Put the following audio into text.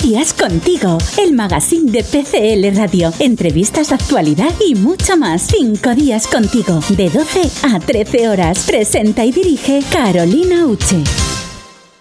días contigo, el magazine de PCL Radio. Entrevistas, actualidad y mucho más. 5 días contigo, de 12 a 13 horas. Presenta y dirige Carolina Uche.